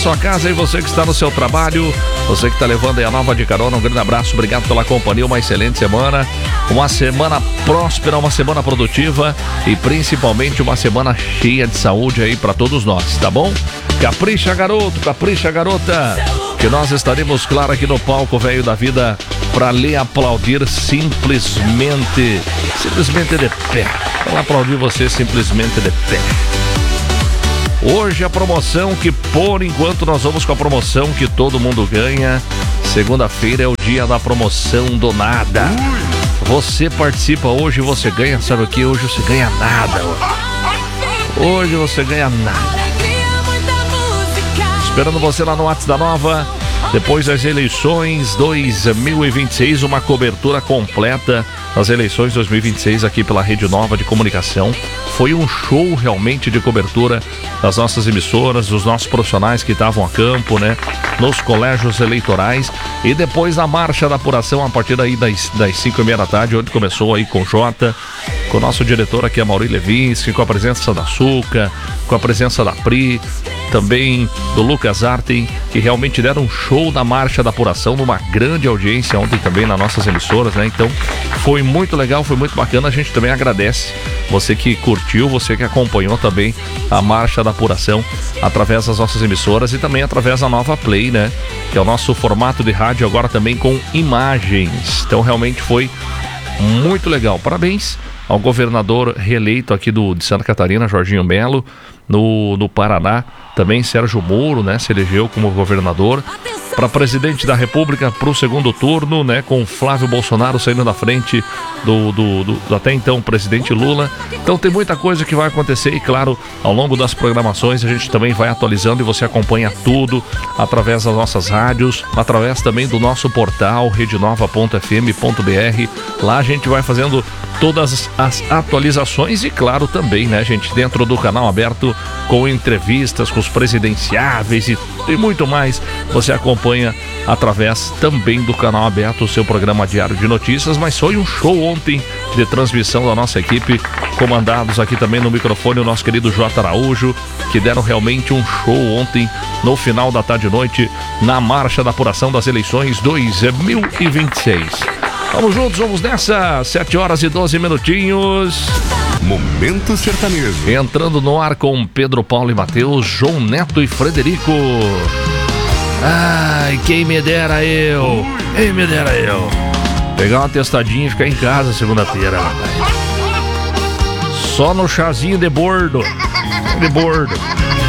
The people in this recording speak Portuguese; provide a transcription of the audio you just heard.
Sua casa e você que está no seu trabalho, você que está levando aí a Nova de carona, um grande abraço, obrigado pela companhia, uma excelente semana, uma semana próspera, uma semana produtiva e principalmente uma semana cheia de saúde aí para todos nós, tá bom? Capricha, garoto, capricha, garota, que nós estaremos, claro, aqui no palco velho da vida para lhe aplaudir simplesmente de pé. Vamos aplaudir você simplesmente de pé. Hoje a promoção que, por enquanto, nós vamos com a promoção que todo mundo ganha. Segunda-feira é o dia da promoção do nada. Você participa hoje e você ganha, sabe o que? Hoje você ganha nada. Hoje você ganha nada. Esperando você lá no WhatsApp da Nova. Depois das eleições 2026, uma cobertura completa das eleições 2026 aqui pela Rede Nova de Comunicação. Foi um show realmente de cobertura das nossas emissoras, dos nossos profissionais que estavam a campo, né? Nos colégios eleitorais. E depois da marcha da apuração, a partir daí das 5h30 da tarde, onde começou aí com o Jota, com o nosso diretor aqui, a Mauri Levinsky, com a presença da Suca, com a presença da Pri, também do Lucas Arten, que realmente deram um show da marcha da apuração, numa grande audiência ontem também nas nossas emissoras, né? Então foi muito legal, foi muito bacana. A gente também agradece você que curtiu, você que acompanhou também a marcha da apuração através das nossas emissoras e também através da Nova Play, né? Que é o nosso formato de rádio agora também com imagens. Então realmente foi muito legal. Parabéns ao governador reeleito aqui de Santa Catarina, Jorginho Melo. No Paraná, também Sérgio Moro, né, se elegeu como governador. Para presidente da República, para o segundo turno, né, com Flávio Bolsonaro saindo na frente do até então presidente Lula. Então tem muita coisa que vai acontecer e, claro, ao longo das programações a gente também vai atualizando e você acompanha tudo através das nossas rádios, através também do nosso portal redenova.fm.br. Lá a gente vai fazendo todas as atualizações e, claro, também, né, gente, dentro do canal aberto com entrevistas com os presidenciáveis e muito mais. Você acompanha através também do canal aberto o seu programa diário de notícias, mas foi um show ontem de transmissão da nossa equipe, comandados aqui também no microfone o nosso querido J. Araújo, que deram realmente um show ontem no final da tarde e noite na marcha da apuração das eleições 2026. Vamos juntos, vamos nessa, 7h12. Momento Sertanejo. Entrando no ar com Pedro, Paulo e Matheus, João Neto e Frederico. Ai, quem me dera eu. Pegar uma testadinha e ficar em casa segunda-feira, rapaz. Só no chazinho de bordo.